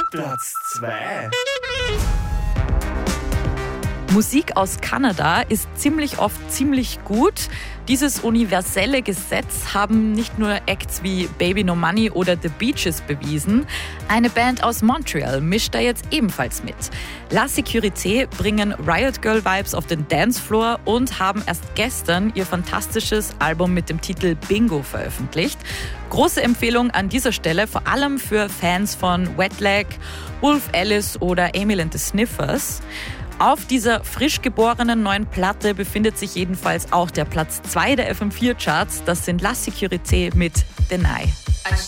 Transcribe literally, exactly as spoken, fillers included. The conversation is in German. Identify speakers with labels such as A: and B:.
A: Platz zwei.
B: Musik aus Kanada ist ziemlich oft ziemlich gut. Dieses universelle Gesetz haben nicht nur Acts wie Baby No Money oder The Beaches bewiesen. Eine Band aus Montreal mischt da jetzt ebenfalls mit. La Sécurité bringen Riot Girl Vibes auf den Dancefloor und haben erst gestern ihr fantastisches Album mit dem Titel Bingo veröffentlicht. Große Empfehlung an dieser Stelle, vor allem für Fans von Wet Leg, Wolf Alice oder Emil and the Sniffers. Auf dieser frisch geborenen neuen Platte befindet sich jedenfalls auch der Platz zwei der F M vier Charts. Das sind La Sécurité mit Deny.